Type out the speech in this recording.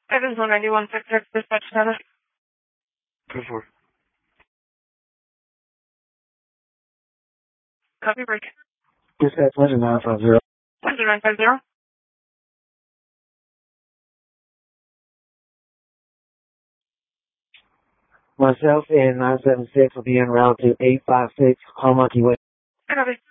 Evansville 9166, dispatch status. Go for it. Copy break. Dispatch 950. 950. Myself and 976 will be en route to 856 Hallmark Way. Copy.